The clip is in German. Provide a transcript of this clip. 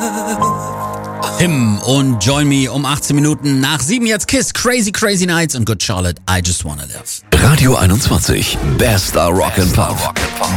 Him und Join Me um 18 Minuten nach 7 jetzt Kiss, Crazy Crazy Nights und Good Charlotte, I Just Wanna Live. Radio 21, bester Rock and Pop.